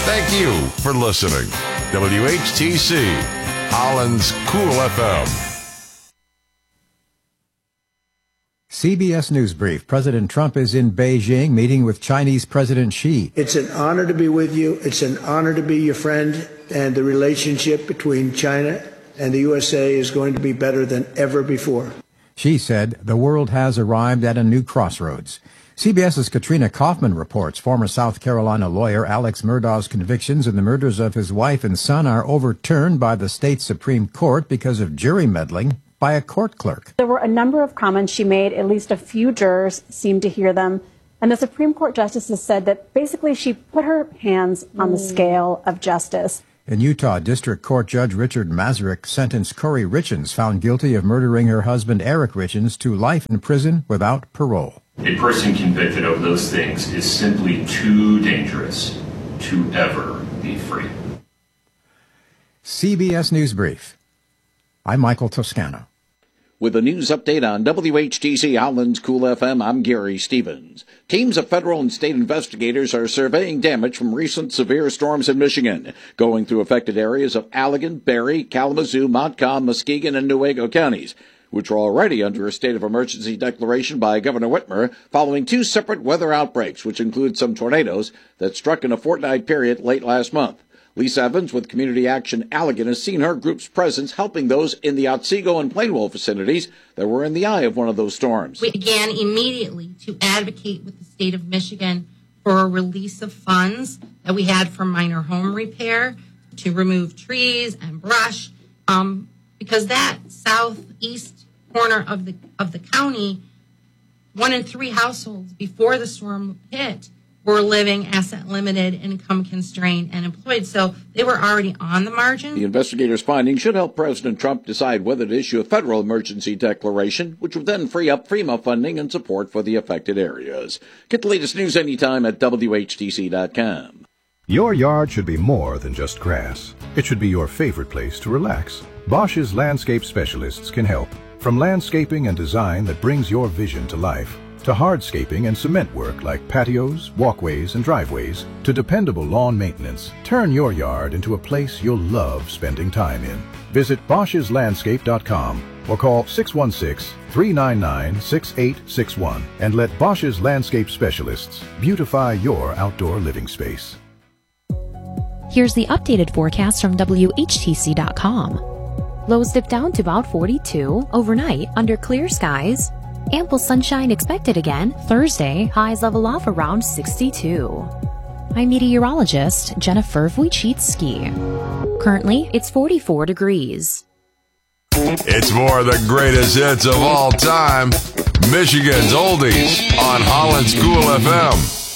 Thank you for listening. WHTC, Holland's Cool FM. CBS News Brief. President Trump is in Beijing meeting with Chinese President Xi. It's an honor to be with you. It's an honor to be your friend. And the relationship between China and the USA is going to be better than ever before. Xi said the world has arrived at a new crossroads. CBS's Katrina Kaufman reports former South Carolina lawyer Alex Murdaugh's convictions in the murders of his wife and son are overturned by the state Supreme Court because of jury meddling by a court clerk. There were a number of comments she made. At least a few jurors seemed to hear them. And the Supreme Court justices said that basically she put her hands on the scale of justice. In Utah, District Court Judge Richard Mazurek sentenced Corey Richens, found guilty of murdering her husband Eric Richens, to life in prison without parole. A person convicted of those things is simply too dangerous to ever be free. CBS News Brief. I'm Michael Toscano. With a news update on WHTC Holland's Cool FM, I'm Gary Stevens. Teams of federal and state investigators are surveying damage from recent severe storms in Michigan, going through affected areas of Allegan, Berry, Kalamazoo, Montcalm, Muskegon, and Newaygo counties, which are already under a state of emergency declaration by Governor Whitmer following two separate weather outbreaks, which include some tornadoes that struck in a fortnight period late last month. Lisa Evans with Community Action Allegan has seen her group's presence helping those in the Otsego and Plainwell vicinities that were in the eye of one of those storms. We began immediately to advocate with the state of Michigan for a release of funds that we had for minor home repair, to remove trees and brush, because that southeast corner of the county, 1 in 3 households before the storm hit were living asset limited, income constrained, and employed. So they were already on the margin. The investigators' findings should help President Trump decide whether to issue a federal emergency declaration, which would then free up FEMA funding and support for the affected areas. Get the latest news anytime at WHTC.com. Your yard should be more than just grass. It should be your favorite place to relax. Bosch's landscape specialists can help. From landscaping and design that brings your vision to life, to hardscaping and cement work like patios, walkways, and driveways, to dependable lawn maintenance, turn your yard into a place you'll love spending time in. Visit Bosch'sLandscape.com or call 616-399-6861 and let Bosch's landscape specialists beautify your outdoor living space. Here's the updated forecast from WHTC.com. Lows dip down to about 42 overnight under clear skies. Ample sunshine expected again Thursday, highs level off around 62. I'm meteorologist Jennifer Wojcicki. Currently, it's 44 degrees. It's more of the greatest hits of all time. Michigan's Oldies on Holland's Cool FM.